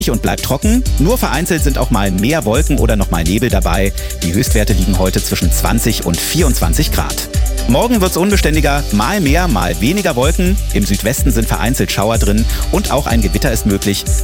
und bleibt trocken. Nur vereinzelt sind auch mal mehr Wolken oder noch mal Nebel dabei. Die Höchstwerte liegen heute zwischen 20 und 24 Grad. Morgen wird's unbeständiger, mal mehr, mal weniger Wolken. Im Südwesten sind vereinzelt Schauer drin und auch ein Gewitter ist möglich.